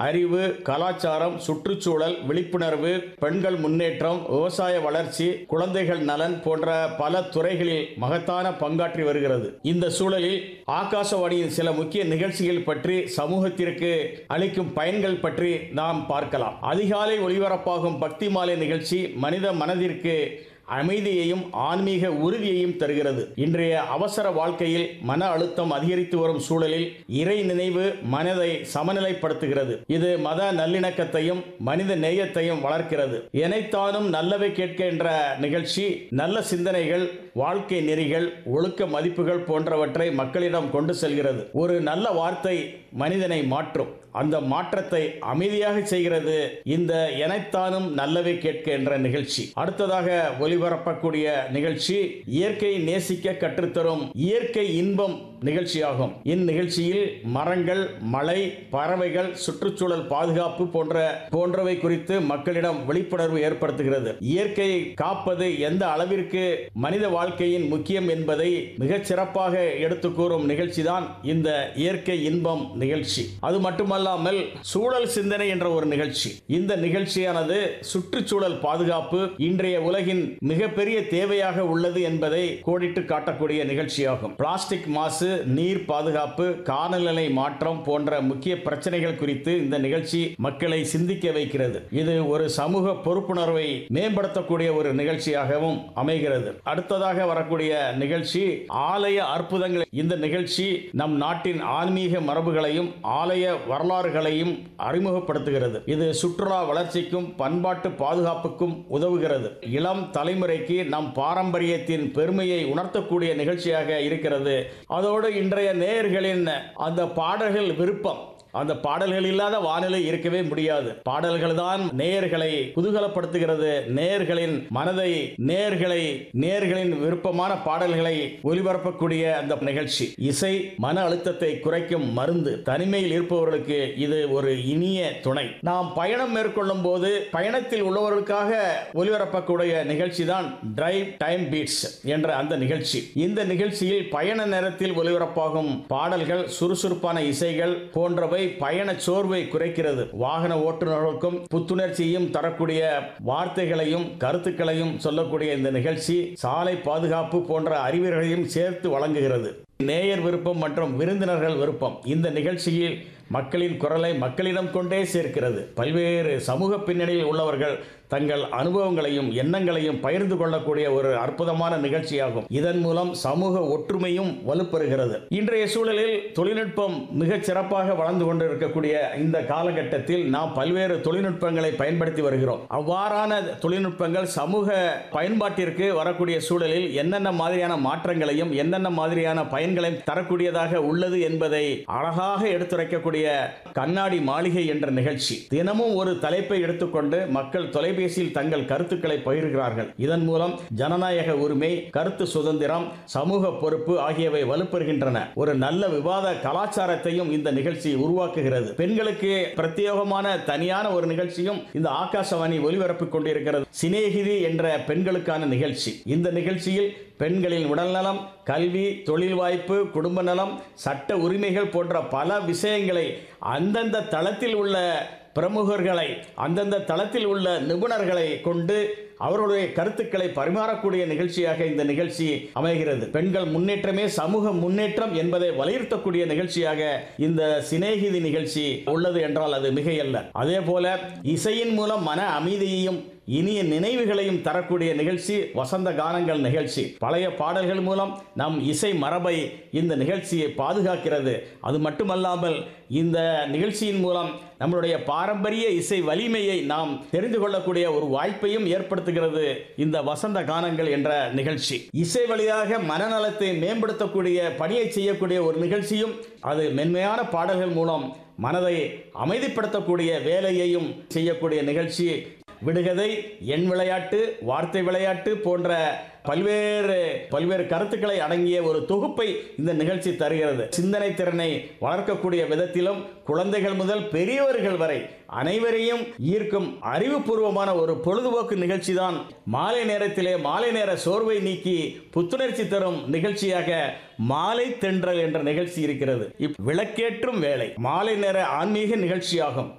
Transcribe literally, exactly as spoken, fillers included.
அறிவு, கலாச்சாரம், சுற்றுச்சூழல், விழிப்புணர்வு, பெண்கள் முன்னேற்றம், விவசாய வளர்ச்சி, குழந்தைகள் நலன் போன்ற பல துறைகளில் மகத்தான பங்காற்றி வருகிறது. இந்த சூழலில் ஆகாசவாணியின் சில முக்கிய நிகழ்ச்சிகள் பற்றி, சமூகத்திற்கு அளிக்கும் பயன்கள் பற்றி நாம் பார்க்கலாம். அதிகாலை ஒளிபரப்பாகும் பக்தி மாலை நிகழ்ச்சி மனித மனதிற்கு அமைதியையும் ஆன்மீக உறுதியையும் தருகிறது. இன்றைய அவசர வாழ்க்கையில் மன அழுத்தம் அதிகரித்து வரும் சூழலில் இறை நினைவு மனதை சமநிலைப்படுத்துகிறது. இது மத நல்லிணக்கத்தையும் மனித நேயத்தையும் வளர்க்கிறது. எனைத்தானும் நல்லவை கேட்க என்ற நிகழ்ச்சி நல்ல சிந்தனைகள், வாழ்க்கை நெறிகள், ஒழுக்க மதிப்புகள் போன்றவற்றை மக்களிடம் கொண்டு செல்கிறது. ஒரு நல்ல வார்த்தை மனிதனை மாற்றும். அந்த மாற்றத்தை அமைதியாக செய்கிறது இந்த எனைத்தானும் நல்லவை கேட்க என்ற நிகழ்ச்சி. அடுத்ததாக ஒலிபரப்பக்கூடிய நிகழ்ச்சி இயற்கையை நேசிக்க கற்றுத்தரும் இயற்கை இன்பம் நிகழ்ச்சியாகும். இந்நிகழ்ச்சியில் மரங்கள், மழை, பறவைகள், சுற்றுச்சூழல் பாதுகாப்பு போன்ற போன்றவை குறித்து மக்களிடம் விழிப்புணர்வு ஏற்படுத்துகிறது. இயற்கையை காப்பது எந்த அளவிற்கு மனித வாழ்க்கையின் முக்கியம் என்பதை மிகச் சிறப்பாக எடுத்து கூறும் நிகழ்ச்சிதான் இந்த இயற்கை இன்பம் நிகழ்ச்சி. அது மட்டுமல்லாமல் சூழல் சிந்தனை என்ற ஒரு நிகழ்ச்சி. இந்த நிகழ்ச்சியானது சுற்றுச்சூழல் பாதுகாப்பு இன்றைய உலகின் மிகப்பெரிய தேவையாக உள்ளது என்பதை கோடிட்டு காட்டக்கூடிய நிகழ்ச்சியாகும். பிளாஸ்டிக் மாசு, நீர் பாதுகாப்பு, காலநிலை மாற்றம் போன்ற முக்கிய பிரச்சனைகள் குறித்து இந்த நிகழ்ச்சி மக்களை சிந்திக்க வைக்கிறது. இது ஒரு சமூக பொறுப்புணர்வை மேம்படுத்தக்கூடிய ஒரு நிகழ்ச்சியாகவும் அமைகிறது. அடுத்ததாக வரக்கூடிய நிகழ்ச்சி ஆலய அற்புதங்கள். இந்த நிகழ்ச்சி நம் நாட்டின் ஆன்மீக மரபுகளையும் ஆலய வரலாறுகளையும் அறிமுகப்படுத்துகிறது. இது சுற்றுலா வளர்ச்சிக்கும் பண்பாட்டு பாதுகாப்புக்கும் உதவுகிறது. இளம் தலைமுறைக்கு நம் பாரம்பரியத்தின் பெருமையை உணர்த்தக்கூடிய நிகழ்ச்சியாக இருக்கிறது. அதோடு இன்றைய நேயர்களின் அந்த பாடல்கள் விருப்பம், அந்த பாடல்கள் இல்லாத வானிலை இருக்கவே முடியாது. பாடல்கள் தான் நேயர்களை குதூகலப்படுத்துகிறது. நேயர்களின் மனதை, நேயர்களை நேயர்களின் விருப்பமான பாடல்களை ஒலிபரப்பக்கூடிய அந்த நிகழ்ச்சி. இசை மன அழுத்தத்தை குறைக்கும் மருந்து. தனிமையில் இருப்பவர்களுக்கு இது ஒரு இனிய துணை. நாம் பயணம் மேற்கொள்ளும் போது பயணத்தில் உள்ளவர்களுக்காக ஒலிபரப்பக்கூடிய நிகழ்ச்சி தான் டிரைவ் டைம் பீட்ஸ் என்ற அந்த நிகழ்ச்சி. இந்த நிகழ்ச்சியில் பயண நேரத்தில் ஒலிபரப்பாகும் பாடல்கள், சுறுசுறுப்பான இசைகள் போன்றவை பயண சோர்வை குறைக்கிறது. வாகன ஓட்டுநர்களுக்கும் புத்துணர்ச்சியும் தரக்கூடிய வார்த்தைகளையும் கருத்துக்களையும் சொல்லக்கூடிய இந்த நிகழ்ச்சி சாலை பாதுகாப்பு போன்ற அறிவுரைகளையும் சேர்த்து வழங்குகிறது. நேயர் விருப்பம் மற்றும் விருந்தினர்கள் விருப்பம். இந்த நிகழ்ச்சியில் மக்களின் குரலை மக்களிடம் கொண்டே சேர்க்கிறது. பல்வேறு சமூக பின்னணியில் உள்ளவர்கள் தங்கள் அனுபவங்களையும் எண்ணங்களையும் பகிர்ந்து கொள்ளக்கூடிய ஒரு அற்புதமான நிகழ்ச்சியாகும். இதன் மூலம் சமூக ஒற்றுமையும் வலுப்பெறுகிறது. இன்றைய சூழலில் தொழில்நுட்பம் மிகச் சிறப்பாக வளர்ந்து கொண்டிருக்கக்கூடிய இந்த காலகட்டத்தில் நாம் பல்வேறு தொழில்நுட்பங்களை பயன்படுத்தி வருகிறோம். அவ்வாறான தொழில்நுட்பங்கள் சமூக பயன்பாட்டிற்கு வரக்கூடிய சூழலில் என்னென்ன மாதிரியான மாற்றங்களையும் என்னென்ன மாதிரியான பயன்களையும் தரக்கூடியதாக உள்ளது என்பதை அழகாக எடுத்துரைக்கக்கூடிய கண்ணாடி மாளிகை என்ற நிகழ்ச்சி. தினமும் ஒரு தலைப்பை எடுத்துக்கொண்டு மக்கள் தொலைபேசியில் தங்கள் கருத்துக்களை பகிர்கிறார்கள். இதன் மூலம் ஜனநாயக உரிமை, கருத்து சுதந்திரம், சமூக பொறுப்பு ஆகியவை வலுப்பெறுகின்றன. ஒரு நல்ல விவாத கலாச்சாரத்தையும் இந்த நிகழ்ச்சி உருவாக்குகிறது. பெண்களுக்கு பிரத்யேகமான தனியான ஒரு நிகழ்ச்சியும் இந்த ஆகாசவாணி ஒலிபரப்பிக் கொண்டிருக்கிறது. சிநேகிதி என்ற பெண்களுக்கான நிகழ்ச்சி. இந்த நிகழ்ச்சியில் பெண்களின் உடல்நலம், கல்வி, தொழில் வாய்ப்பு, குடும்ப நலம், சட்ட உரிமைகள் போன்ற பல விஷயங்களை அந்தந்த தளத்தில் உள்ள பிரமுகர்களை, அந்தந்த தளத்தில் உள்ள நிபுணர்களை கொண்டு அவர்களுடைய கருத்துக்களை பரிமாறக்கூடிய நிகழ்ச்சியாக இந்த நிகழ்ச்சி அமைகிறது. பெண்கள் முன்னேற்றமே சமூக முன்னேற்றம் என்பதை வலியுறுத்தக்கூடிய நிகழ்ச்சியாக இந்த சிநேகிதி நிகழ்ச்சி உள்ளது என்றால் அது மிகையல்ல. அதே போல இசையின் மூலம் மன அமைதியையும் இனிய நினைவுகளையும் தரக்கூடிய நிகழ்ச்சி வசந்த கானங்கள் நிகழ்ச்சி. பழைய பாடல்கள் மூலம் நம் இசை மரபை இந்த நிகழ்ச்சியை பாதுகாக்கிறது. அது மட்டுமல்லாமல் இந்த நிகழ்ச்சியின் மூலம் நம்மளுடைய பாரம்பரிய இசை வலிமையை நாம் தெரிந்து கொள்ளக்கூடிய ஒரு வாய்ப்பையும் ஏற்படுத்துகிறது இந்த வசந்த கானங்கள் என்ற நிகழ்ச்சி. இசை வழியாக மனநலத்தை மேம்படுத்தக்கூடிய பணியை செய்யக்கூடிய ஒரு நிகழ்ச்சியும், அது மென்மையான பாடல்கள் மூலம் மனதை அமைதிப்படுத்தக்கூடிய வேலையையும் செய்யக்கூடிய நிகழ்ச்சி. விடுகதை, எண் விளையாட்டு, வார்த்தை விளையாட்டு போன்ற பல்வேறு பல்வேறு கருத்துக்களை அடங்கிய ஒரு தொகுப்பை இந்த நிகழ்ச்சி தருகிறது. சிந்தனை திறனை வளர்க்கக்கூடிய விதத்திலும் குழந்தைகள் முதல் பெரியவர்கள் வரை அனைவரையும் ஈர்க்கும் அறிவுபூர்வமான ஒரு பொழுதுபோக்கு நிகழ்ச்சி தான் மாலை நேரத்திலே மாலை நேர சோர்வை நீக்கி புத்துணர்ச்சி தரும் நிகழ்ச்சியாக மாலை தென்றல் என்ற நிகழ்ச்சி இருக்கிறது. விளக்கேற்றும் வேலை மாலை நேர ஆன்மீக நிகழ்ச்சியாகும்.